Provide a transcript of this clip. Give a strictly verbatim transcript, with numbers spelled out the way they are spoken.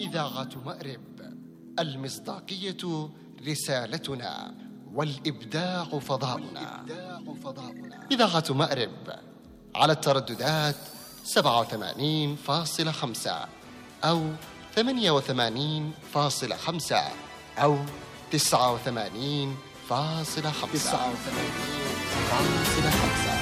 إذاعة مأرب، المصداقية رسالتنا، والإبداع فضاؤنا. إذاعة مأرب على الترددات سبعة وثمانين فاصلة خمسة أو ثمانية وثمانين فاصلة خمسة أو تسعة وثمانين فاصلة خمسة.